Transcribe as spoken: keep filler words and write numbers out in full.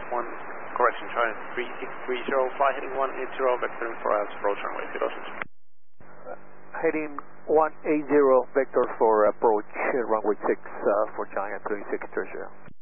one, correction, China three six three zero, fly heading one eight zero, vector for us, approach runway zero six. Heading one eight zero, vector for approach uh, runway six uh, for China three six three zero.